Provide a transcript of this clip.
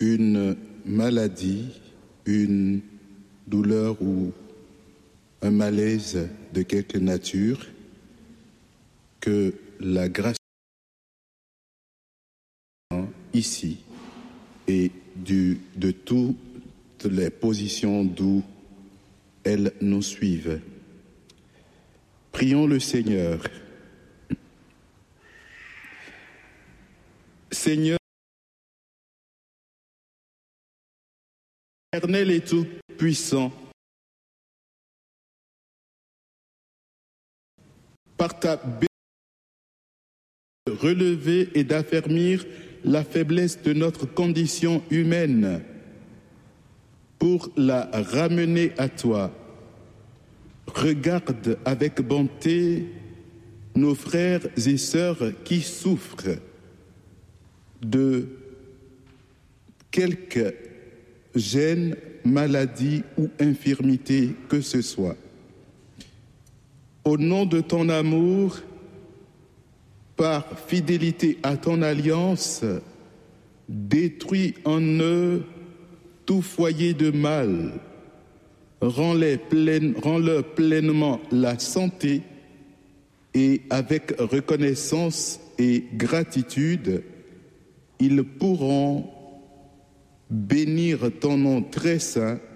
une maladie, une douleur ou un malaise de quelque nature, que la grâce ici et de toutes les positions d'où elles nous suivent. Prions le Seigneur. Seigneur, éternel et tout-puissant, par ta bénédiction, de relever et d'affermir la faiblesse de notre condition humaine pour la ramener à toi. Regarde avec bonté nos frères et sœurs qui souffrent de quelque gêne, maladie ou infirmité que ce soit. Au nom de ton amour, par fidélité à ton alliance, détruis en eux tout foyer de mal, rends-leur pleinement la santé et avec reconnaissance et gratitude, ils pourront bénir ton nom très saint